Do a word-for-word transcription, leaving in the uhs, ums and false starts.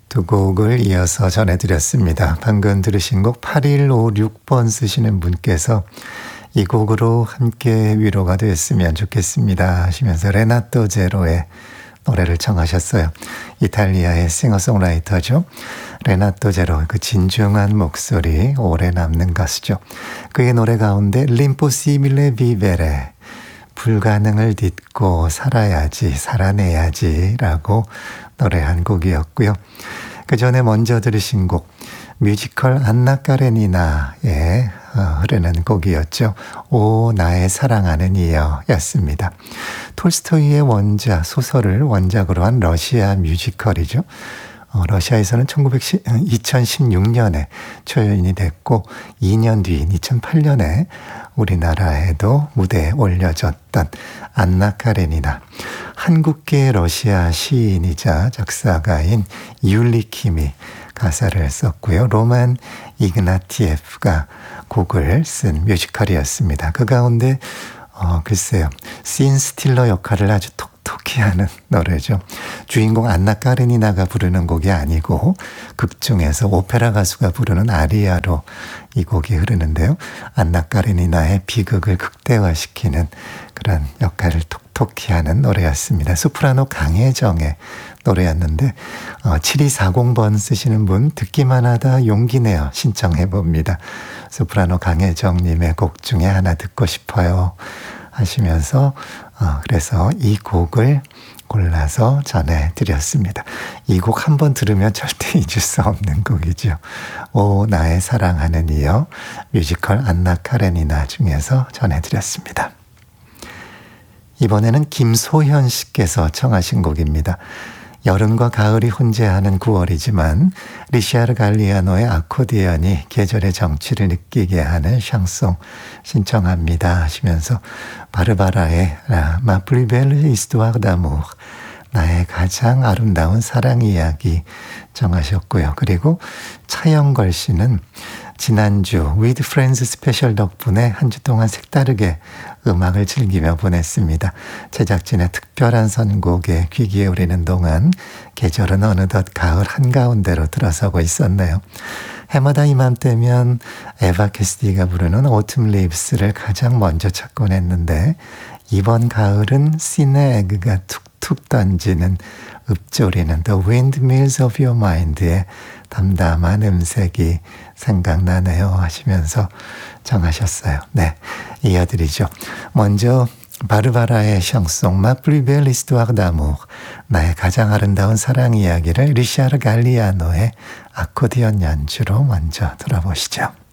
두 곡을 이어서 전해드렸습니다. 방금 들으신 곡 팔일오육 번 쓰시는 분께서 이 곡으로 함께 위로가 됐으면 좋겠습니다 하시면서 레나토 제로의 노래를 청하셨어요. 이탈리아의 싱어송라이터죠. 레나토 제로, 그 진중한 목소리 오래 남는 가수죠. 그의 노래 가운데 l'impossibile vivere, 불가능을 딛고 살아야지, 살아내야지 라고 노래한 곡이었고요. 그 전에 먼저 들으신 곡 뮤지컬 안나 까레니나에 흐르는 곡이었죠. 오 나의 사랑하는 이여 였습니다. 톨스토이의 원작, 소설을 원작으로 한 러시아 뮤지컬이죠. 어, 러시아에서는 이천십육 년에 초연이 됐고 이 년 뒤인 이천팔 년에 우리나라에도 무대에 올려졌던 안나 카레니나. 한국계 러시아 시인이자 작사가인 율리킴이 가사를 썼고요. 로만 이그나티예프가 곡을 쓴 뮤지컬이었습니다. 그 가운데 어, 글쎄요. 씬 스틸러 역할을 아주 톡톡히 하는 노래죠. 주인공 안나 까레니나가 부르는 곡이 아니고 극 중에서 오페라 가수가 부르는 아리아로 이 곡이 흐르는데요. 안나 까레니나의 비극을 극대화시키는 그런 역할을 톡톡히 하는 노래였습니다. 소프라노 강혜정의 노래였는데 어, 칠이사공 번 쓰시는 분 듣기만 하다 용기 내어 신청해 봅니다. 소프라노 강혜정님의 곡 중에 하나 듣고 싶어요 하시면서 어, 그래서 이 곡을 골라서 전해드렸습니다. 이 곡 한 번 들으면 절대 잊을 수 없는 곡이죠. 오 나의 사랑하는 이여, 뮤지컬 안나 카레니나 중에서 전해드렸습니다. 이번에는 김소현 씨께서 청하신 곡입니다. 여름과 가을이 혼재하는 구월이지만 리샤르 갈리아노의 아코디언이 계절의 정취를 느끼게 하는 샹송 신청합니다 하시면서 바르바라의 마 plus belle histoire d'amour, 나의 가장 아름다운 사랑 이야기 정하셨고요. 그리고 차영걸 씨는 지난주 With Friends 스페셜 덕분에 한 주 동안 색다르게 음악을 즐기며 보냈습니다. 제작진의 특별한 선곡에 귀 기울이는 동안 계절은 어느덧 가을 한가운데로 들어서고 있었네요. 해마다 이맘때면 에바 캐시디가 부르는 Autumn Leaves를 가장 먼저 찾곤 했는데 이번 가을은 시네 에그가 툭툭 던지는 읊조리는 The Windmills of Your Mind의 담담한 음색이 생각나네요 하시면서 정하셨어요. 네, 이어드리죠. 먼저 바르바라의 샹송 마 plus belle histoire d'amour, 나의 가장 아름다운 사랑 이야기를 리샤르 갈리아노의 아코디언 연주로 먼저 들어보시죠.